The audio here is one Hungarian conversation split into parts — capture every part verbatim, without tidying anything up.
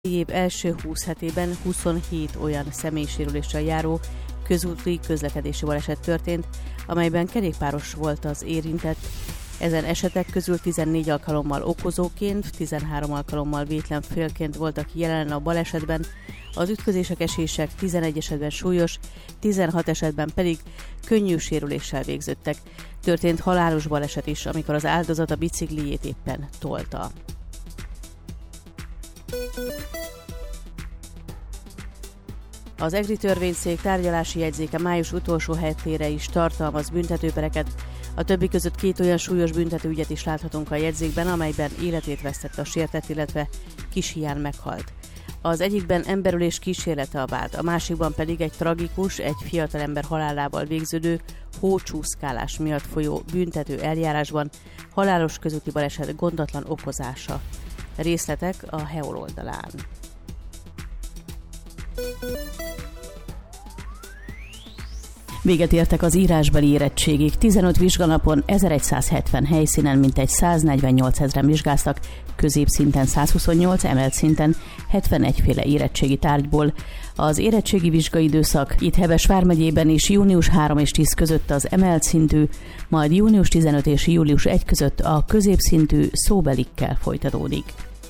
év első húsz hetében huszonhét olyan személysérüléssel járó közúti közlekedési baleset történt, amelyben kerékpáros volt az érintett. Ezen esetek közül tizennégy alkalommal okozóként, tizenhárom alkalommal vétlen félként voltak jelen a balesetben, az ütközések, esések tizenegy esetben súlyos, tizenhat esetben pedig könnyű sérüléssel végződtek. Történt halálos baleset is, amikor az áldozat a biciklijét éppen tolta. Az EGRI törvényszék tárgyalási jegyzéke május utolsó hetére is tartalmaz büntetőpereket. A többi között két olyan súlyos büntetőügyet is láthatunk a jegyzékben, amelyben életét vesztette a sértett, illetve kis hián meghalt. Az egyikben emberölés kísérlete a vád, a másikban pedig egy tragikus, egy fiatalember halálával végződő hócsúszkálás miatt folyó büntető eljárásban halálos közúti baleset gondatlan okozása. Részletek a Heol oldalán. Véget értek az írásbeli érettségig. tizenöt vizsganapon ezeregyszázhetven helyszínen mintegy száznegyvennyolc ezren vizsgáztak, középszinten százhuszonnyolc, emelt szinten hetvenegy féle érettségi tárgyból. Az érettségi vizsgaidőszak itt Heves vármegyében is június három és tíz között az emelt szintű, majd június tizenöt és július egy között a középszintű szóbelikkel folytatódik.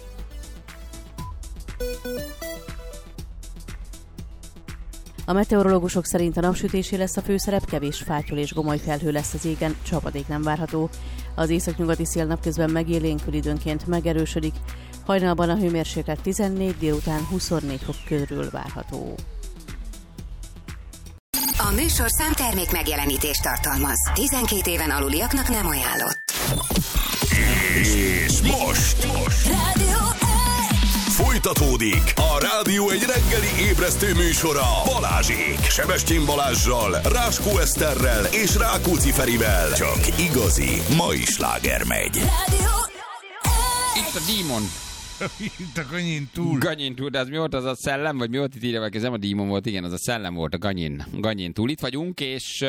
A meteorológusok szerint a napsütésé lesz a főszerep, kevés fátyol és gomoly felhő lesz az égen, csapadék nem várható. Az északnyugati szél napközben megélénkül, időnként megerősödik, hajnalban a hőmérséklet tizennégy, délután huszonnégy fok körül várható. A műsorszám termék megjelenítést tartalmaz. tizenkét éven aluliaknak nem ajánlott. És most, most. Rádió Folytatódik a Rádió egy reggeli ébresztő műsora Balázsék, Sebestyén Balázssal, Ráskó Eszterrel és Rákóczi Ferivel. Csak igazi mai sláger megy. Rádió Itt a Dímon. Itt a Ganyin túl. Ganyin túl, de az mi volt, az a szellem, vagy mi volt itt írja, vagy ez nem a Dímon volt, igen, az a szellem volt, a Ganyin, Ganyin túl. Itt vagyunk, és...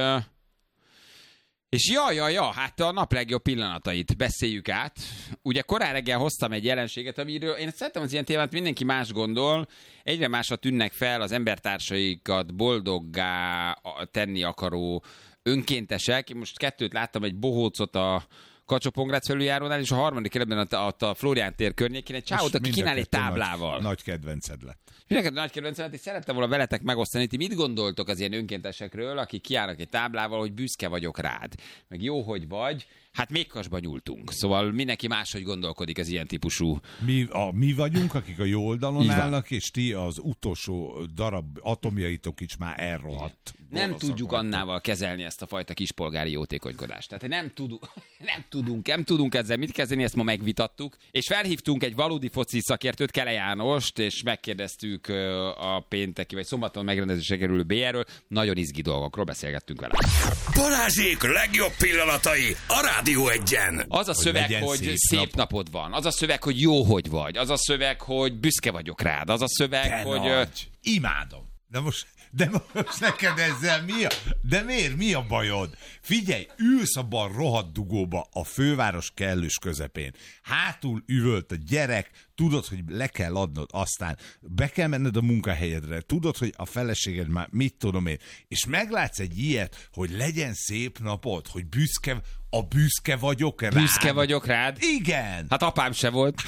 És ja, ja, ja, hát a nap legjobb pillanatait beszéljük át. Ugye korán reggel hoztam egy jelenséget, amiről én szeretem az ilyen témát, mindenki más gondol, egyre másra tűnnek fel az embertársaikat boldoggá tenni akaró önkéntesek. Én most kettőt láttam, egy bohócot a Kacsó-Pongrác felüljárónál, és a harmadik kerületben a, a Flórián tér környékén egy csávót, aki kínál egy táblával. Nagy, nagy kedvenced lett. Mindenki nagy kedvencem lett, és szerettem volna veletek megosztani, ti mit gondoltok az ilyen önkéntesekről, akik kiállnak egy táblával, hogy büszke vagyok rád, meg jó, hogy vagy. Hát még kasba nyúltunk. Szóval mindenki máshogy gondolkodik az ilyen típusú. Mi, a, mi vagyunk, akik a jó oldalon állnak, és ti az utolsó darab atomjaitok is már elrohadt. Nem tudjuk annával kezelni ezt a fajta kispolgári jótékonykodást. Tehát nem tudunk, nem tudunk, nem tudunk ezzel mit kezdeni, ezt ma megvitattuk. És felhívtunk egy valódi foci szakértőt, Kele Jánost, és megkérdeztük a pénteki, vagy szombaton megrendezésre kerülő bé erről. Nagyon izgi dolgokról beszélgettünk vele. Balázsék legjobb pillanatai a Rádió egyen. Az a szöveg, hogy, hogy szép, szép nap. napod van. Az a szöveg, hogy jó, hogy vagy. Az a szöveg, hogy büszke vagyok rád. Az a szöveg, de hogy... Nagy. Imádom. De most, de most neked ezzel mi a... De miért? Mi a bajod? Figyelj, ülsz abban a rohadt dugóba a főváros kellős közepén. Hátul üvölt a gyerek, tudod, hogy le kell adnod, aztán be kell menned a munkahelyedre, tudod, hogy a feleséged már mit tudom én, és meglátsz egy ilyet, hogy legyen szép napod, hogy büszke, a büszke vagyok rád. Büszke vagyok rád? Igen. Hát apám se volt.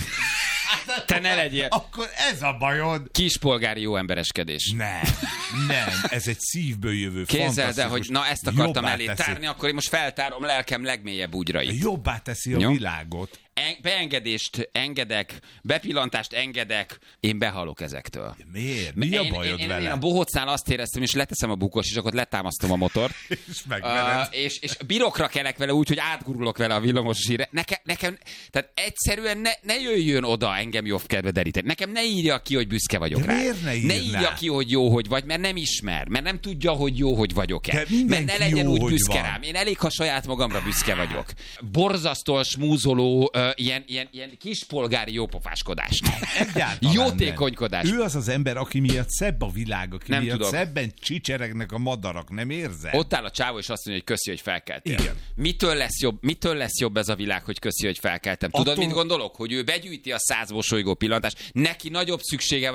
Te ne legyél. Akkor ez a bajod. Kispolgári jó embereskedés. Nem, nem, ez egy szívből jövő, Képzeld el, hogy na ezt akartam elé teszi. tárni, akkor én most feltárom lelkem legmélyebb bugyrait. Jobbá teszi a Jó? világot. En- beengedést engedek, bepillantást engedek, én behalok ezektől. Miért? Mi a én, bajod én, vele? Én a bohócnál azt éreztem, és leteszem a bukós, és akkor letámasztom a motort. és megvered. Uh, és, és birokra kelek vele úgy, hogy átgurulok vele a villamos híre. Nekem, nekem, tehát egyszerűen ne, ne jöjjön oda engem jobb kedve deríteni. Nekem ne írja ki, hogy büszke vagyok De rá. miért ne Ne írja ki, hogy jó, hogy vagy, mert nem ismer, mert nem tudja, hogy jó, hogy vagyok-e. Mert ne legyen jó, úgy hogy büszke van. rám. Én elég, ha saját magamra büszke vagyok. Borzasztóan smúzoló uh, Ö, ilyen, ilyen, ilyen kispolgári jópofáskodás. Egyáltalán Jótékonykodás. nem. Ő az az ember, aki miatt szebb a világ, aki Nem miatt tudom. szebben csicseregnek a madarak, nem érzed? Ott áll a csávó, és azt mondja, hogy köszi, hogy felkeltél. Igen. Mitől lesz jobb, mitől lesz jobb ez a világ, hogy köszi, hogy felkeltem? Tudod, Attól- mit gondolok? Hogy ő begyűjti a száz mosolygó pillantást, neki nagyobb szüksége